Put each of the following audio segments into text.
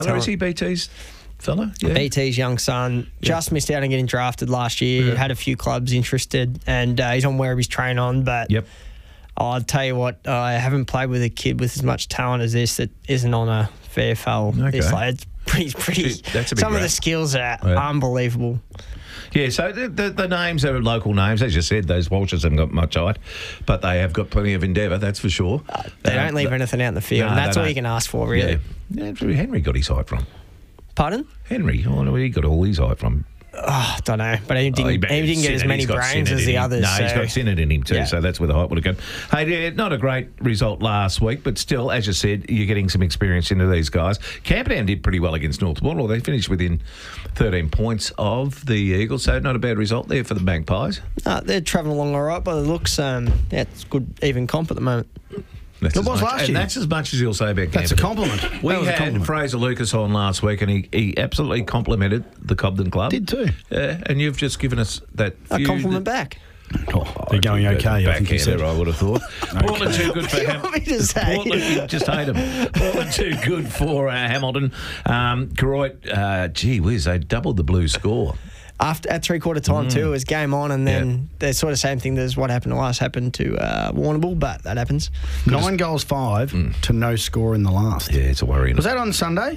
Where is he, BT's fella? Yeah. BT's young son. Just missed out on getting drafted last year. Had a few clubs interested, and he's on Werribee train on. But I'll tell you what, I haven't played with a kid with as much talent as this that isn't on a VFL. Okay. It's pretty. That's a big some of rap. the skills are unbelievable. Yeah, so the names are local names. As you said, those Walshers haven't got much height, but they have got plenty of endeavour, that's for sure. They don't leave anything out in the field. No, and that's they all don't. you can ask for, really. Yeah, that's where Henry got his height from. Pardon? Henry, where he got all his height from. Oh, don't know, but he didn't get as many brains as the others. No, he's got Sinnott in him too, so that's where the height would have gone. Hey, not a great result last week, but still, as you said, you're getting some experience into these guys. Camperdown did pretty well against North Warnell. They finished within 13 points of the Eagles, so not a bad result there for the Magpies. They're travelling along all right by the looks. It's good, even comp at the moment. That's It was last year. And that's as much as he'll say about Camperdown. That's a compliment. We That was a had compliment. Fraser Lucas on last week, and he absolutely complimented the Cobden Club. Did too. Yeah, and you've just given us that A few compliment back. They're going okay, I think you said. I would have thought. Portland too good for What do you want me to say? Portland, you just hate them. Portland too good for Hamilton. Koroit, gee whiz, they doubled the blue score. At three-quarter time too, it was game on, and then the sort of same thing as what happened to us happened to Warrnambool, but that happens. 9 goals, 5 to no score in the last. Yeah, it's a worry. Was that on Sunday?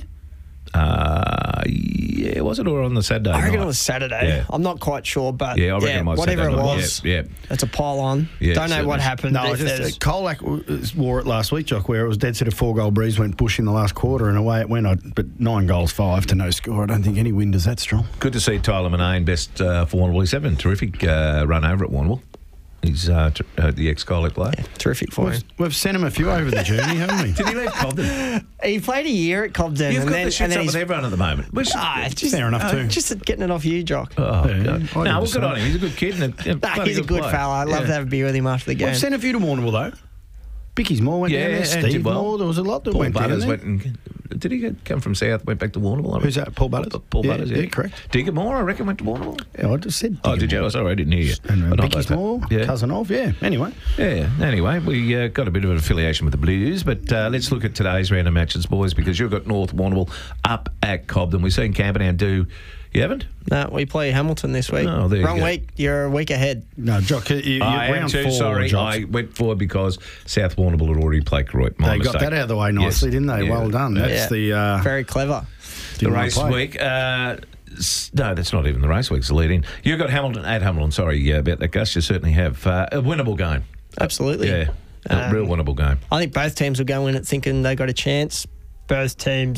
Yeah, was it or on the Saturday I reckon night? it was Saturday. Yeah. I'm not quite sure, but Yeah, I reckon it was whatever it Saturday night. was, Yeah. it's a pile on. Yeah, Don't know certainly. what happened. No, if there's- Colac wore it last week, Jock, where it was dead set of 4-goal breeze, went bush in the last quarter, and away it went. But 9 goals, 5 to no score. I don't think any wind is that strong. Good to see Tyler Manane best for Warrnambool. He's having a terrific run over at Warrnambool. He's the ex-Colac player. terrific for him. We've sent him a few over the journey, haven't we? Did he leave Cobden? He played a year at Cobden, You've and got then the shits up he's with everyone at the moment. it's just Fair enough too. Just getting it off you, Jock. Oh, Yeah, God. I do No, well, the good same. on him. He's a good kid. And He's a good fella. I'd love to have a beer with him after the game. We've sent a few to Warrnambool, though. Bicky's Moore went down there. and Steve did well. Moore. There was a lot that Paul went down Butters there. went and... Did he come from South, went back to Warrnambool? Who's that, Paul Butters? Paul Yeah, Butters, yeah, correct. Digger Moore, I reckon, went to Warrnambool. Yeah, I just said. Oh, did you? Oh, sorry, I didn't hear you. And But not Bicky's that. Moore, Yeah. cousin of, Anyway. Yeah, anyway, we got a bit of an affiliation with the Blues, but let's look at today's round of matches, boys, because you've got North Warrnambool up at Cobden. We've seen Camperdown do... You haven't? No, we play Hamilton this week. Oh, there you Wrong go. week. You're a week ahead. No, Jock, you're I am round too 4, sorry. Jock. I went forward because South Warrnambool had already played Koroit. My They got mistake. that out of the way nicely, Yes. didn't they? Yeah. Well done. That's the Very clever. The didn't race play. week. No, that's not even the race week. It's the lead in. You've got Hamilton at Hamilton. Sorry about that, Gus. You certainly have a winnable game. Absolutely. Yeah, a real winnable game. I think both teams will go in it thinking they got a chance. Both teams,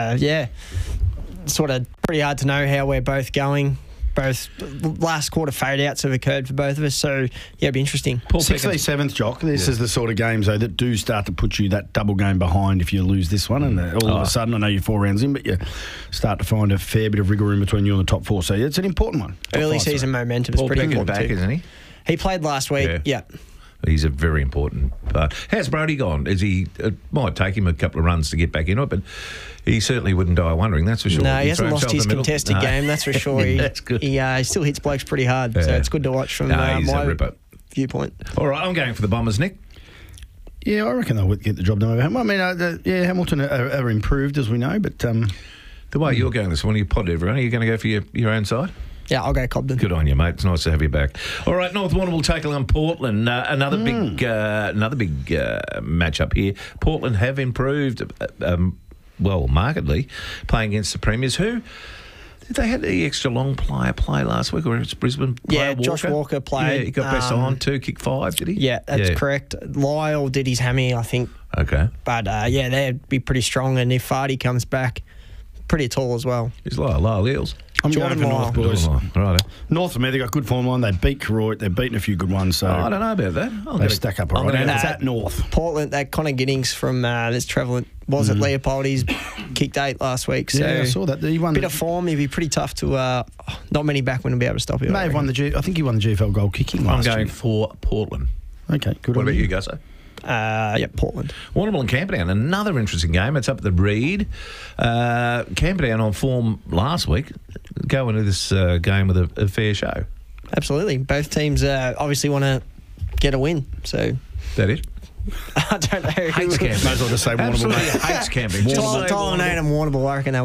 sort of pretty hard to know how we're both going. Both last quarter fade-outs have occurred for both of us, so yeah, it'll be interesting. Paul 6th v Pickens. 7th, Jock. This is the sort of games, though, that do start to put you that double game behind if you lose this one. And all of a sudden, I know you're 4 rounds in, but you start to find a fair bit of rigour in between you and the top 4. So it's an important one. Top Early 5, sorry. season momentum is Paul pretty Pickens important back, too. isn't he? He played last week. Yeah. He's a very important part. How's Brody gone? Is he? It might take him a couple of runs to get back into it, but he certainly wouldn't die wondering. That's for sure. No, he He's hasn't thrown lost himself his in the middle. contested No. game, that's for sure. That's good. He still hits blokes pretty hard, so Yeah. it's good to watch from No, he's a my ripper. viewpoint. All right, I'm going for the Bombers, Nick. Yeah, I reckon they'll get the job done. I mean, Hamilton are improved, as we know, but... The way you're going this morning, you pod everyone. Are you going to go for your own side? Yeah, I'll go Cobden. Good on you, mate. It's nice to have you back. All right, North Warrnambool taking on Portland. Another big matchup here. Portland have improved, markedly, playing against the Premiers. Who did they had the extra long player play last week, or it's Brisbane? Yeah, Walker? Josh Walker played. Yeah, he got best on 2, kick 5, did he? Yeah, that's correct. Lyle did his hammy, I think. Okay. But, they'd be pretty strong. And if Vardy comes back, pretty tall as well. He's Lyle Eels. I'm Jordan going for North, Lyle. boys. Right. North of me, they got good form line. They beat Koroit. They've beaten a few good ones. So I don't know about that. they stack up all I'm right. gonna- It's at North. Portland, that Connor Giddings from this Trevelyan was at Leopold. He's kicked 8 last week. So Yeah, I saw that. He won bit of form. He'd be pretty tough to. Not many backmen will be able to stop him. May have won I think he won the GFL goal kicking I'm last going year. for Portland. Okay, good What on about you, Gusso? Portland. Warrnambool and Camperdown, another interesting game. It's up at the Reed. Camperdown on form last week, go into this game with a fair show. Absolutely. Both teams obviously want to get a win. So That it? I don't know. Hates camping. Might as well just say Absolutely Warrnambool. hates camping. Tyler Nate and Warrnambool, I reckon they'll